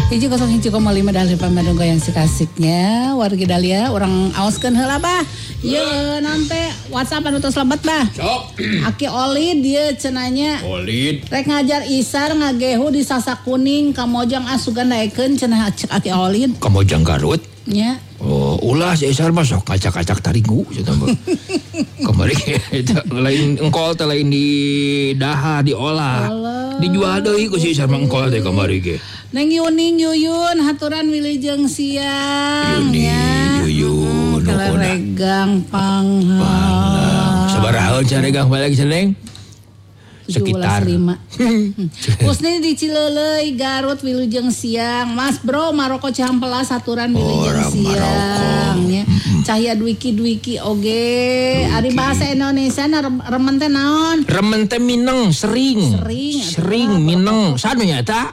101,5 Dahlia Pamedong goyang si kasiknya wargi Dahlia orang aoskeun heula bah. Ieu nanti WhatsApp anu tos lebat bah. Sok. Aki Olid dia cenanya. Olid. Rek ngajar Isar ngagehu di Sasak Kuning Kamojang asugan daekeun cenah cek Aki Olid. Kamojang Garut. Nya. Oh, ulah si Isar mah sok kacak-kacak tarigu cenah mah. Kemarin eta lain engkol teh lain di daha diolah. Dijual deui ku si Isar mah engkol teh kamari ge. Neng Yuning Yuyun haturan wilujeng siang Yuning Yuyun Regang Panghang sabaraha caregang balik seneng sekitar 17.5 Usni di Cileuleuy Garut wilujeng siang Mas Bro Maroko Cihampelas haturan wilujeng siang nya Cahya Dwiki oge ari bahasa Indonesia remen teh naon remen teh mineng sering mineng sanu nya eta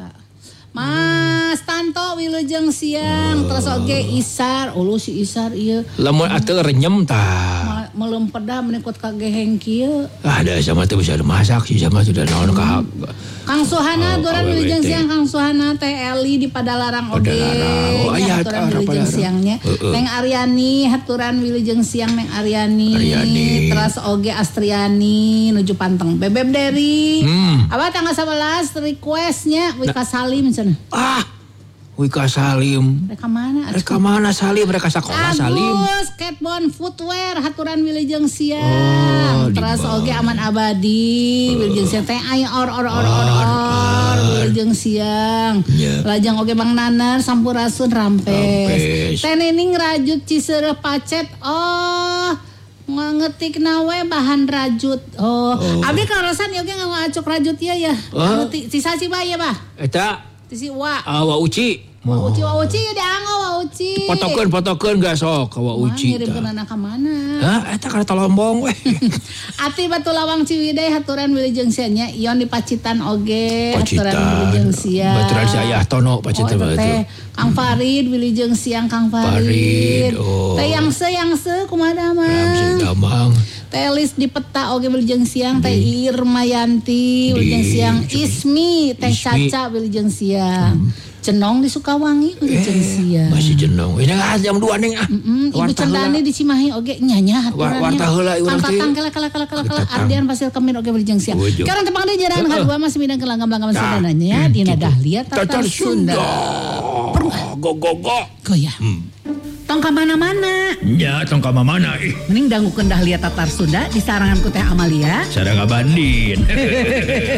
Mas Tanto wilujeng siang terus oge Isar ulu si Isar ieu lamun atuh renyem tah melempeda menikut ka geheng kieu ada sama teh bisa masak sih sama sudah naon ka Kang Suhana duran wilujeng siang Kang Suhana teh Eli di Padalarang oge haturan wilujeng siangnya Neng Aryani haturan wilujeng siang Neng Aryani terus oge Astriani nuju Panteng Bebeb Deri abah tanggal 11 requestnya Wika Salim cenah Wika Salim mereka mana Salim mereka sekolah Salim Agus Skateboard Footwear haturan wilujeng siang terus oge Aman Abadi wilujeng siang teh aya or wilujeng siang lajang oge Bang Nanar Sampurasun Rampes teh Nining Rajut Ciseureuh Pacet ngetik nawe bahan rajut abdi karosan oge ngacuk rajut ya sisa si bae bah eta si wa uci Wa uci ya dianggo wa uci. Potokeun gak sok wa uci. Ngirimkeun anak ka mana? Hah eta ka Talombong we. Ati Batu Lawang Ciwidey haturan wilujeng siang nya. Ion di Pacitan oge haturan wilujeng siang. Baturan si Ayah Tono Pacitan teh Kang Farid wilujeng siang Kang Farid. Teh yang se kumaha Damang. Teh Lis di Peta oge wilujeng siang teh Irmayanti wilujeng siang Ismi teh Caca wilujeng siang. Cenong di Sukawangi wilujeng siang. Masih cenong. Ini jam 2 neng Ibu Cendani di Cimahi oge nyanya haturannya. Warta heula urang teh. Kang kala Ardian Pasir Kemin oge wilujeng siang. Karang tepang deui jarang kadua masih midang kelanggam-langgam sadananya dina Dahlia Tatar Sunda. Go. Goyah. Tong ka mana-mana. Ya, tong ka mana Mending dangukeun Dahlia Tatar Sunda di sarangan ku Teh Amalia. Sareng Bandin.